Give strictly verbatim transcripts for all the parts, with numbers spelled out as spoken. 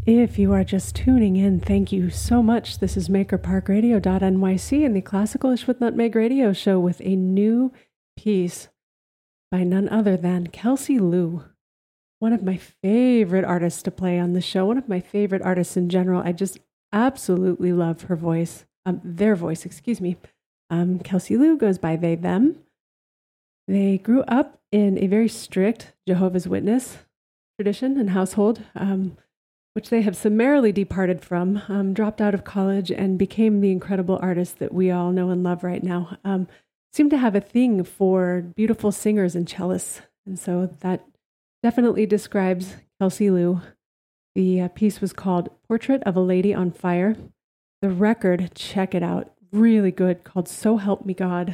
If you are just tuning in, thank you so much. This is maker park radio dot N Y C and the Classicalish with Nutmeg Radio Show with a new piece by none other than Kelsey Lu, one of my favorite artists to play on the show, one of my favorite artists in general. I just absolutely love her voice, um, their voice, excuse me. Um, Kelsey Lu goes by they, them. They grew up in a very strict Jehovah's Witness tradition and household, um, which they have summarily departed from, um, dropped out of college, and became the incredible artists that we all know and love right now. Um, seem to have a thing for beautiful singers and cellists, and so that definitely describes Kelsey Lu. The uh, piece was called Portrait of a Lady on Fire. The record, check it out, really good, called So Help Me God.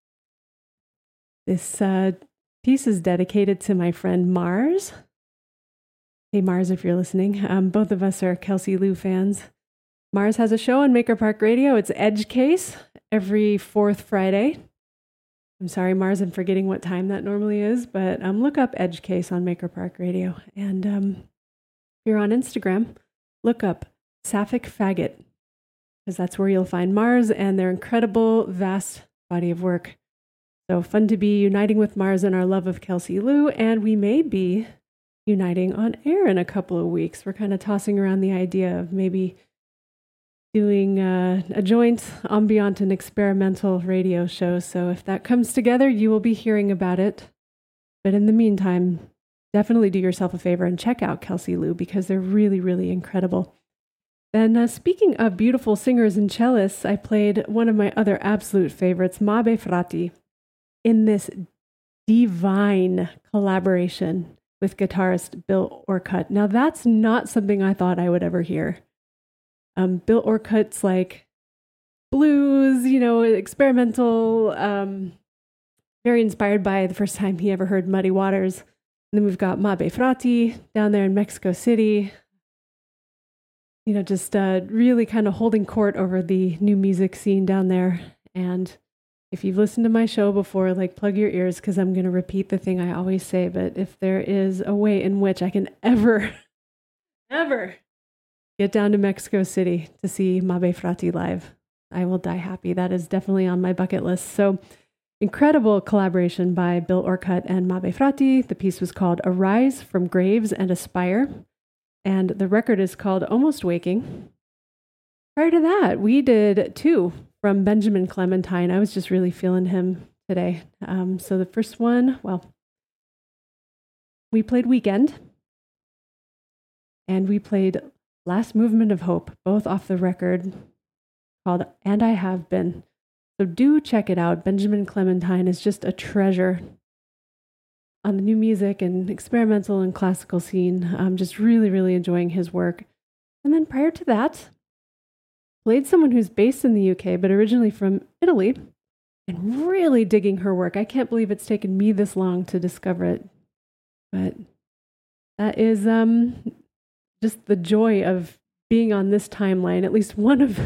This uh, piece is dedicated to my friend Mars. Hey, Mars, if you're listening. Um, both of us are Kelsey Lu fans. Mars has a show on Maker Park Radio. It's Edge Case every fourth Friday. I'm sorry, Mars, I'm forgetting what time that normally is, but um, look up Edge Case on Maker Park Radio. And um, if you're on Instagram, look up Sapphic Faggot, because that's where you'll find Mars and their incredible, vast body of work. So fun to be uniting with Mars in our love of Kelsey Lu, and we may be uniting on air in a couple of weeks. We're kind of tossing around the idea of maybe doing uh, a joint ambient and experimental radio show. So if that comes together, you will be hearing about it. But in the meantime, definitely do yourself a favor and check out Kelsey Lu, because they're really, really incredible. Then uh, speaking of beautiful singers and cellists, I played one of my other absolute favorites, Mabe Frati, in this divine collaboration with guitarist Bill Orcutt. Now, that's not something I thought I would ever hear. Um, Bill Orcutt's like blues, you know, experimental, um, very inspired by the first time he ever heard Muddy Waters. And then we've got Mabe Frati down there in Mexico City, you know, just uh, really kind of holding court over the new music scene down there. And if you've listened to my show before, like, plug your ears, because I'm going to repeat the thing I always say. But if there is a way in which I can ever, ever get down to Mexico City to see Mabe Frati live, I will die happy. That is definitely on my bucket list. So incredible collaboration by Bill Orcutt and Mabe Frati. The piece was called Arise from Graves and Aspire. And the record is called Almost Waking. Prior to that, we did two from Benjamin Clementine. I was just really feeling him today. Um, so the first one, well, we played Weekend, and we played Last Movement of Hope, both off the record called And I Have Been. So do check it out. Benjamin Clementine is just a treasure on the new music and experimental and classical scene. I'm just really, really enjoying his work. And then prior to that, played someone who's based in the U K, but originally from Italy, and really digging her work. I can't believe it's taken me this long to discover it. But that is um, just the joy of being on this timeline, at least one of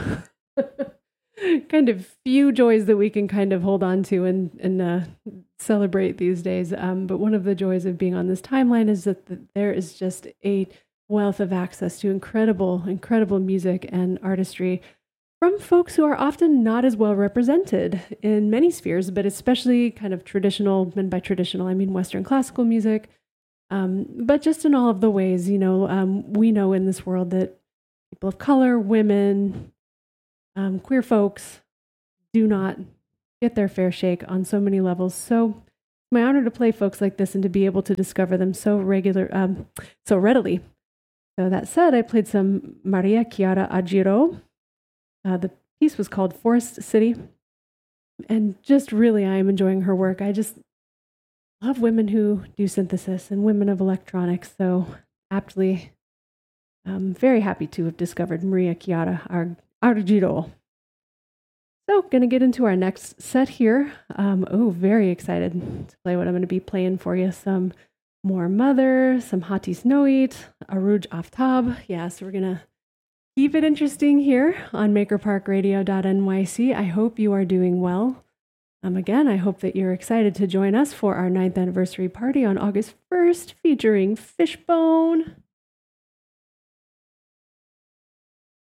kind of few joys that we can kind of hold on to and, and uh, celebrate these days. Um, but one of the joys of being on this timeline is that the, there is just a wealth of access to incredible, incredible music and artistry from folks who are often not as well represented in many spheres, but especially kind of traditional, and by traditional, I mean Western classical music, um, but just in all of the ways, you know, um, we know in this world that people of color, women, um, queer folks do not get their fair shake on so many levels. So it's my honor to play folks like this and to be able to discover them so regular, um, so readily. So that said, I played some Maria Chiara Aggiro. Uh, the piece was called Forest City. And just really, I am enjoying her work. I just love women who do synthesis and women of electronics. So aptly, I'm very happy to have discovered Maria Chiara Aggiro. So going to get into our next set here. Um, oh, very excited to play what I'm going to be playing for you. Some more Mother, some Hatis Noit, Aruj Aftab. Yeah, so we're going to keep it interesting here on maker park radio dot N Y C. I hope you are doing well. Um, again, I hope that you're excited to join us for our ninth anniversary party on August first, featuring Fishbone.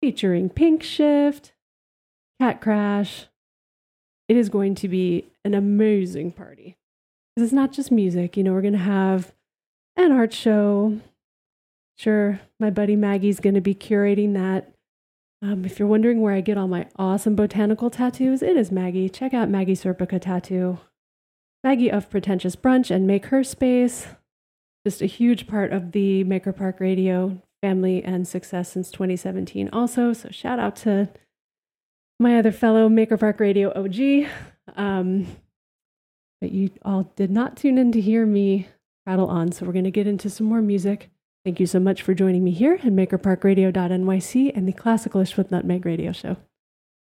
featuring Pink Shift, Cat Crash. It is going to be an amazing party. Because it's not just music. You know, we're going to have an art show. Sure, my buddy Maggie's going to be curating that. Um, if you're wondering where I get all my awesome botanical tattoos, it is Maggie. Check out Maggie Serpica Tattoo. Maggie of Pretentious Brunch and Make Her Space. Just a huge part of the Maker Park Radio family and success since twenty seventeen also. So shout out to my other fellow Maker Park Radio O G. Um, but you all did not tune in to hear me rattle on. So we're going to get into some more music. Thank you so much for joining me here at maker park radio dot n y c and the Classicalish with Nutmeg Radio Show.